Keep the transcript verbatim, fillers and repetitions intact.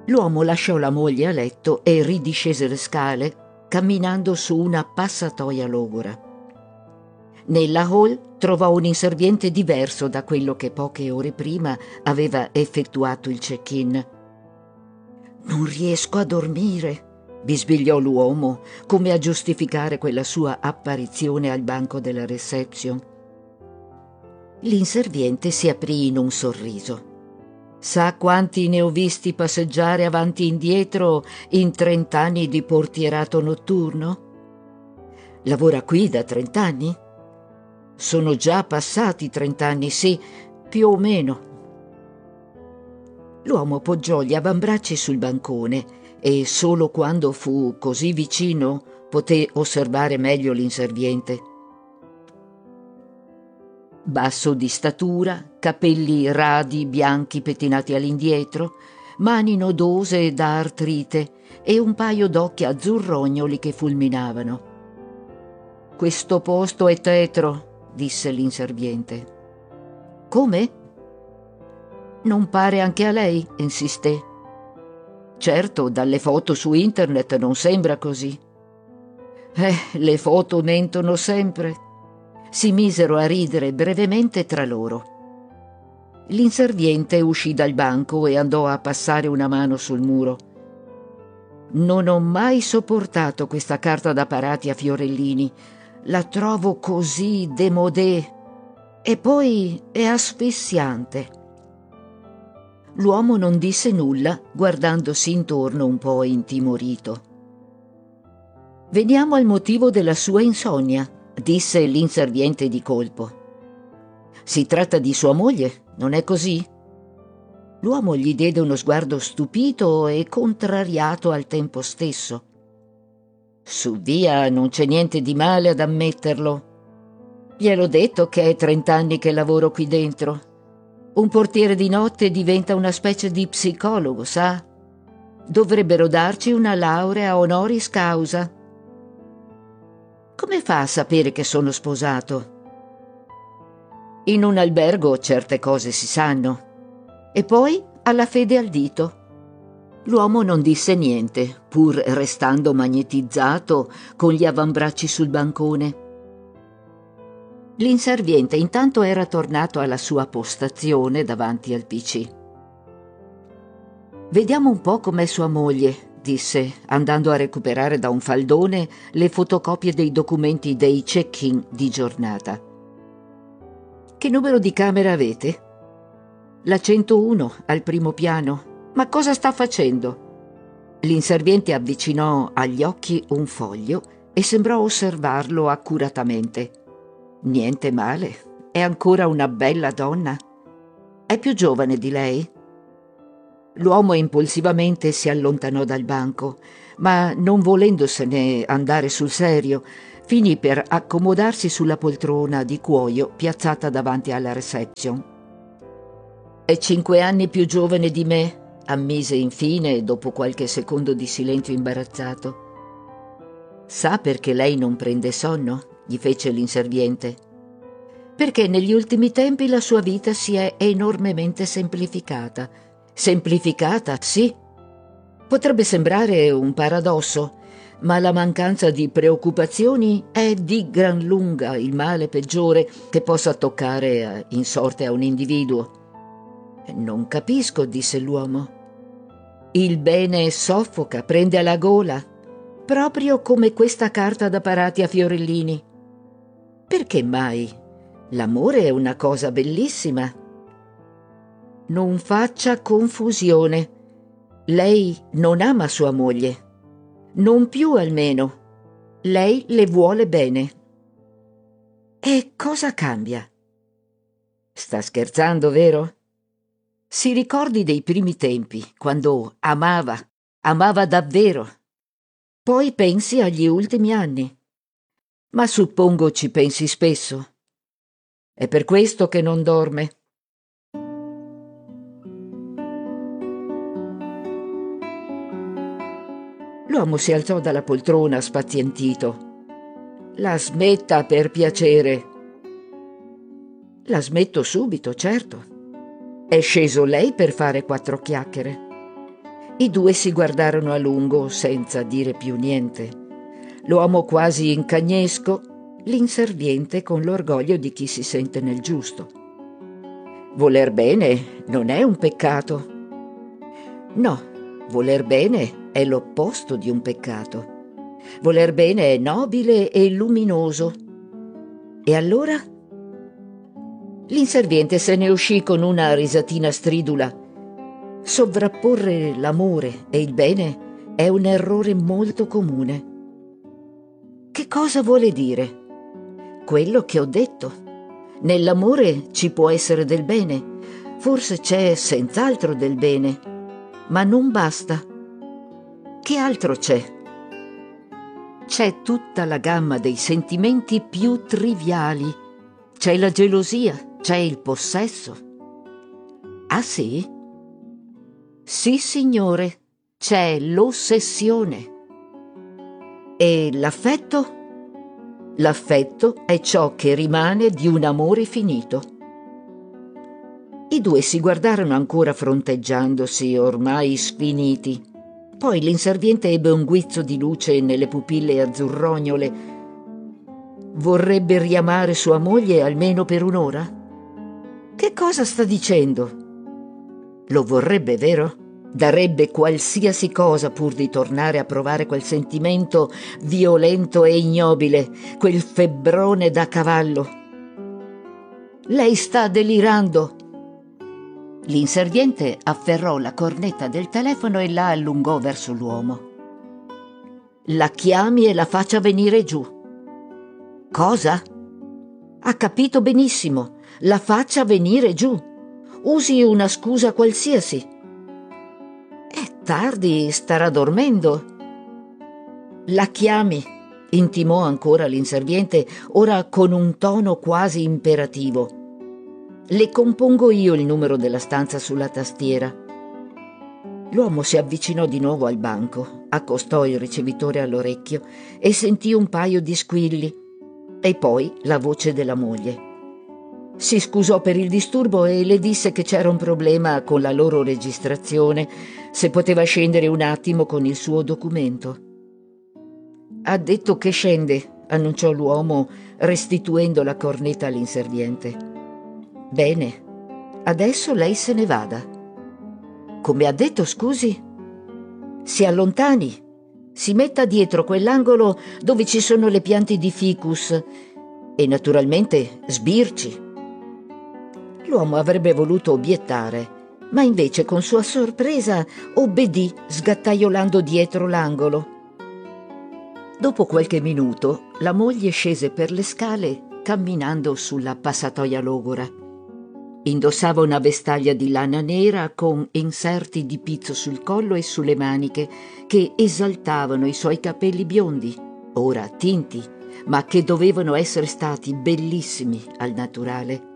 L'uomo lasciò la moglie a letto e ridiscese le scale, camminando su una passatoia logora. Nella hall trovò un inserviente diverso da quello che poche ore prima aveva effettuato il check-in. «Non riesco a dormire», bisbigliò l'uomo, come a giustificare quella sua apparizione al banco della reception. L'inserviente si aprì in un sorriso. «Sa quanti ne ho visti passeggiare avanti e indietro in trent'anni di portierato notturno? Lavora qui da trent'anni? Sono già passati trent'anni, sì, più o meno». L'uomo poggiò gli avambracci sul bancone e solo quando fu così vicino poté osservare meglio l'inserviente. Basso di statura, capelli radi bianchi pettinati all'indietro, mani nodose da artrite e un paio d'occhi azzurrognoli che fulminavano. «Questo posto è tetro», disse l'inserviente. «Come?» «Non pare anche a lei?» insisté. «Certo, dalle foto su internet non sembra così». «Eh, le foto mentono sempre». Si misero a ridere brevemente tra loro. L'inserviente uscì dal banco e andò a passare una mano sul muro. «Non ho mai sopportato questa carta da parati a fiorellini. La trovo così démodé. E poi è asfissiante». L'uomo non disse nulla, guardandosi intorno un po' intimorito. «Veniamo al motivo della sua insonnia», disse l'inserviente di colpo. «Si tratta di sua moglie, non è così?» L'uomo gli diede uno sguardo stupito e contrariato al tempo stesso. «Su via, non c'è niente di male ad ammetterlo. Gliel'ho detto che è trent'anni che lavoro qui dentro. Un portiere di notte diventa una specie di psicologo, sa? Dovrebbero darci una laurea honoris causa». «Come fa a sapere che sono sposato?» «In un albergo certe cose si sanno. E poi ha la fede al dito». L'uomo non disse niente, pur restando magnetizzato con gli avambracci sul bancone. L'inserviente intanto era tornato alla sua postazione davanti al P C. «Vediamo un po' com'è sua moglie», disse, andando a recuperare da un faldone le fotocopie dei documenti dei check-in di giornata. «Che numero di camera avete?» «La centouno, al primo piano. Ma cosa sta facendo?» L'inserviente avvicinò agli occhi un foglio e sembrò osservarlo accuratamente. «Niente male, è ancora una bella donna. È più giovane di lei?» L'uomo impulsivamente si allontanò dal banco, ma non volendosene andare sul serio, finì per accomodarsi sulla poltrona di cuoio piazzata davanti alla reception. «È cinque anni più giovane di me», ammise infine dopo qualche secondo di silenzio imbarazzato. «Sa perché lei non prende sonno?» gli fece l'inserviente. «Perché negli ultimi tempi la sua vita si è enormemente semplificata». «Semplificata, sì. Potrebbe sembrare un paradosso, ma la mancanza di preoccupazioni è di gran lunga il male peggiore che possa toccare in sorte a un individuo». «Non capisco», disse l'uomo. «Il bene soffoca, prende alla gola, proprio come questa carta da parati a fiorellini. Perché mai? L'amore è una cosa bellissima». «Non faccia confusione. Lei non ama sua moglie. Non più almeno. Lei le vuole bene». «E cosa cambia?» «Sta scherzando, vero? Si ricordi dei primi tempi, quando amava, amava davvero. Poi pensi agli ultimi anni. Ma suppongo ci pensi spesso. È per questo che non dorme». L'uomo si alzò dalla poltrona spazientito. «La smetta, per piacere». «La smetto subito, certo. È sceso lei per fare quattro chiacchiere». I due si guardarono a lungo senza dire più niente. L'uomo quasi in cagnesco, l'inserviente con l'orgoglio di chi si sente nel giusto. Voler bene non è un peccato. No, voler bene è l'opposto di un peccato. Voler bene è nobile e luminoso. E allora? L'inserviente se ne uscì con una risatina stridula. Sovrapporre l'amore e il bene è un errore molto comune. Che cosa vuole dire? Quello che ho detto. Nell'amore ci può essere del bene, forse c'è senz'altro del bene, ma non basta. Che altro c'è? C'è tutta la gamma dei sentimenti più triviali. C'è la gelosia, c'è il possesso. Ah sì? Sì, signore, c'è l'ossessione. E l'affetto? L'affetto è ciò che rimane di un amore finito. I due si guardarono ancora fronteggiandosi, ormai sfiniti. Poi l'inserviente ebbe un guizzo di luce nelle pupille azzurrognole. Vorrebbe riamare sua moglie almeno per un'ora? Che cosa sta dicendo? Lo vorrebbe, vero? Darebbe qualsiasi cosa pur di tornare a provare quel sentimento violento e ignobile, quel febbrone da cavallo. Lei sta delirando. L'inserviente afferrò la cornetta del telefono e la allungò verso l'uomo. La chiami e la faccia venire giù. Cosa? Ha capito benissimo. La faccia venire giù. Usi una scusa qualsiasi. È tardi, starà dormendo. La chiami, intimò ancora l'inserviente, ora con un tono quasi imperativo. Le compongo io il numero della stanza sulla tastiera. L'uomo si avvicinò di nuovo al banco, accostò il ricevitore all'orecchio e sentì un paio di squilli e poi la voce della moglie. Si scusò per il disturbo e le disse che c'era un problema con la loro registrazione, se poteva scendere un attimo con il suo documento. Ha detto che scende, annunciò l'uomo, restituendo la cornetta all'inserviente. Bene, adesso lei se ne vada. Come ha detto, scusi? Si allontani, si metta dietro quell'angolo dove ci sono le piante di ficus e naturalmente sbirci. L'uomo avrebbe voluto obiettare, ma invece con sua sorpresa obbedì sgattaiolando dietro l'angolo. Dopo qualche minuto la moglie scese per le scale camminando sulla passatoia logora. Indossava una vestaglia di lana nera con inserti di pizzo sul collo e sulle maniche che esaltavano i suoi capelli biondi, ora tinti, ma che dovevano essere stati bellissimi al naturale.